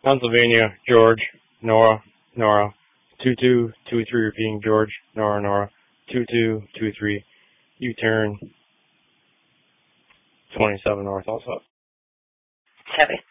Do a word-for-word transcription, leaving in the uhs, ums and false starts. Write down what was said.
Pennsylvania, George, Nora, Nora, two two two three, repeating George, Nora, Nora, two two two three, U-turn, twenty-seven north also. Copy.